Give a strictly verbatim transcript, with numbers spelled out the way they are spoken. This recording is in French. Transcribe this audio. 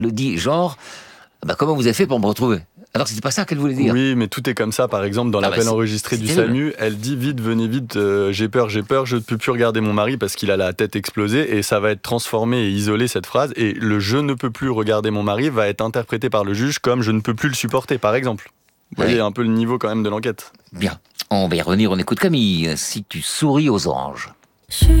le dit genre, bah, comment vous avez fait pour me retrouver ? Alors c'était pas ça qu'elle voulait dire. Oui, mais tout est comme ça. Par exemple, dans Ah l'appel bah, enregistré du terrible. SAMU, elle dit vite, venez vite, euh, j'ai peur, j'ai peur, je ne peux plus regarder mon mari parce qu'il a la tête explosée, et ça va être transformé et isolé, cette phrase, et le je ne peux plus regarder mon mari va être interprété par le juge comme je ne peux plus le supporter, par exemple. Vous voyez Ouais. un peu le niveau quand même de l'enquête. Bien, on va y revenir, on écoute Camille. Si tu souris aux anges.